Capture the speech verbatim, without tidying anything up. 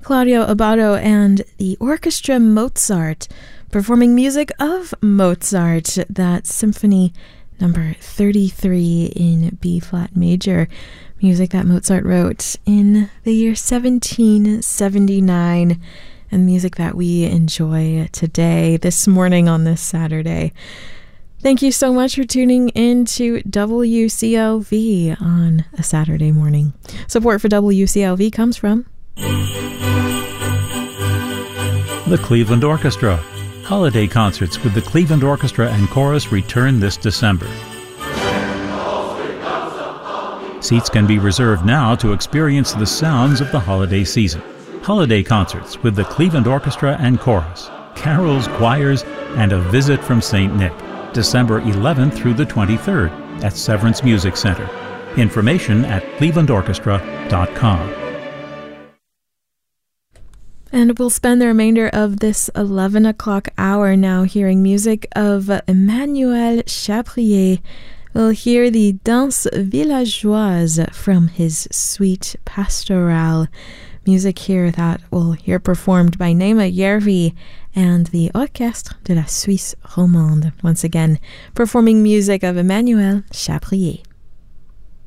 Claudio Abbado and the Orchestra Mozart performing music of Mozart, that Symphony number thirty-three in B-flat major, music that Mozart wrote in the year seventeen seventy-nine, and music that we enjoy today, this morning on this Saturday. Thank you so much for tuning in to W C L V on a Saturday morning. Support for W C L V comes from the Cleveland Orchestra. Holiday concerts with the Cleveland Orchestra and Chorus return this December. Seats can be reserved now to experience the sounds of the holiday season. Holiday concerts with the Cleveland Orchestra and Chorus, carols, choirs, and a visit from Saint Nick. December eleventh through the twenty-third at Severance Music Center. Information at cleveland orchestra dot com. And we'll spend the remainder of this eleven o'clock hour now hearing music of Emmanuel Chabrier. We'll hear the Danse Villageoise from his Suite Pastorale. Music here that we'll hear performed by Naima Yervi and the Orchestre de la Suisse Romande. Once again, performing music of Emmanuel Chabrier.